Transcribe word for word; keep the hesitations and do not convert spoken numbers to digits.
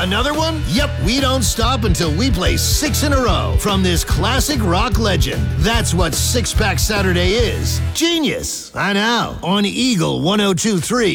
Another one? Yep, we don't stop until we play six in a row from this classic rock legend. That's what Six Pack Saturday is. Genius. I know. On Eagle one oh two three.